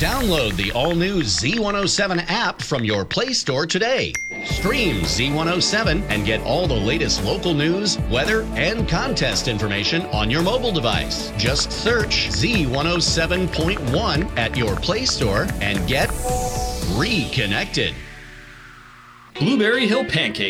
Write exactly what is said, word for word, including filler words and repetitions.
Download the all-new Z one oh seven app from your Play Store today. Stream Z one oh seven and get all the latest local news, weather, and contest information on your mobile device. Just search Z one oh seven point one at your Play Store and get reconnected. Blueberry Hill Pancake